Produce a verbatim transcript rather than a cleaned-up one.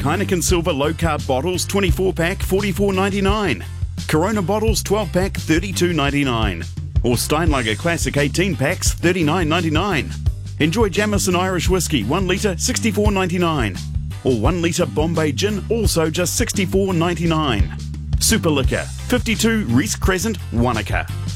Heineken Silver Low Carb bottles twenty-four pack forty-four ninety-nine. Corona bottles twelve pack thirty-two ninety-nine. Or Steinlager Classic eighteen packs thirty-nine ninety-nine. Enjoy Jameson Irish Whiskey one litre sixty-four ninety-nine. Or one litre Bombay Gin also just sixty-four ninety-nine. Super Liquor fifty-two Reese Crescent, Wanaka.